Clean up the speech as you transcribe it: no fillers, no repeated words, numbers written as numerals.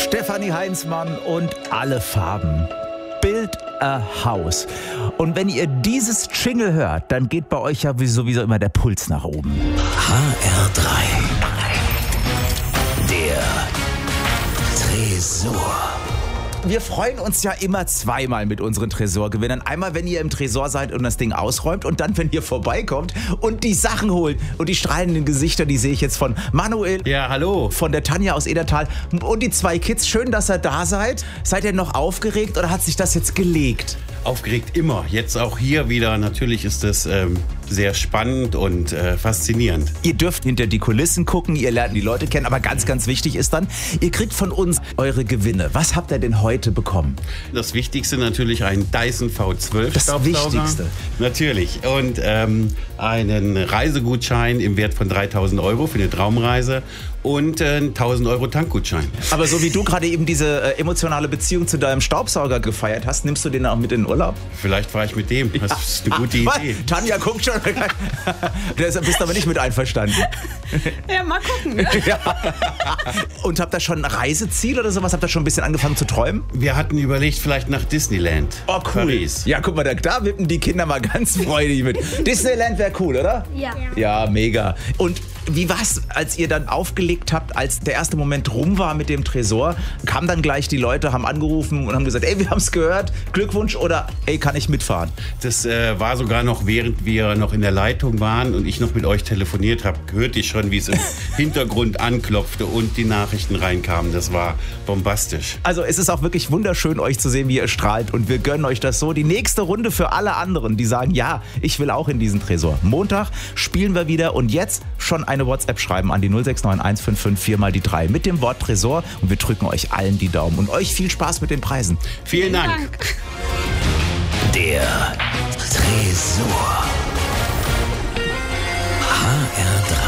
Stefanie Heinzmann und alle Farben. Build a House. Und wenn ihr dieses Jingle hört, dann geht bei euch ja sowieso immer der Puls nach oben. HR3. Der Tresor. Wir freuen uns ja immer zweimal mit unseren Tresorgewinnern. Einmal, wenn ihr im Tresor seid und das Ding ausräumt, und dann, wenn ihr vorbeikommt und die Sachen holt. Und die strahlenden Gesichter, die sehe ich jetzt von Manuel. Ja, hallo. Von der Tanja aus Edertal und die zwei Kids. Schön, dass ihr da seid. Seid ihr noch aufgeregt oder hat sich das jetzt gelegt? Aufgeregt immer. Jetzt auch hier wieder. Natürlich ist das sehr spannend und faszinierend. Ihr dürft hinter die Kulissen gucken, ihr lernt die Leute kennen, aber ganz, ganz wichtig ist dann, ihr kriegt von uns eure Gewinne. Was habt ihr denn heute bekommen? Das Wichtigste natürlich ein Dyson V12 Das Staubsauger. Wichtigste. Natürlich. Und einen Reisegutschein im Wert von 3.000 Euro für eine Traumreise und 1.000 Euro Tankgutschein. Aber so wie du gerade eben diese emotionale Beziehung zu deinem Staubsauger gefeiert hast, nimmst du den auch mit in den Urlaub? Vielleicht fahre ich mit dem. Das ist eine gute Idee. Tanja guckt schon. Du bist aber nicht mit einverstanden. Ja, mal gucken. Ja. Und habt ihr schon ein Reiseziel oder sowas? Habt ihr schon ein bisschen angefangen zu träumen? Wir hatten überlegt, vielleicht nach Disneyland. Oh, cool. Paris. Ja, guck mal, da wippen die Kinder mal ganz freudig mit. Disneyland wäre cool, oder? Ja. Ja, mega. Und wie war's, als ihr dann aufgelegt habt, als der erste Moment rum war mit dem Tresor? Kamen dann gleich die Leute, haben angerufen und haben gesagt, ey, wir haben's gehört, Glückwunsch, oder ey, kann ich mitfahren? Das war sogar noch, während wir noch in der Leitung waren und ich noch mit euch telefoniert habe, hörte ich schon, wie es im Hintergrund anklopfte und die Nachrichten reinkamen. Das war bombastisch. Also es ist auch wirklich wunderschön, euch zu sehen, wie ihr strahlt, und wir gönnen euch das so. Die nächste Runde für alle anderen, die sagen, ja, ich will auch in diesen Tresor. Montag spielen wir wieder, und jetzt schon eine WhatsApp schreiben an die 0691 55 4 mal die 3 mit dem Wort Tresor, und wir drücken euch allen die Daumen und euch viel Spaß mit den Preisen. Vielen Dank. Der Tresor. HR3.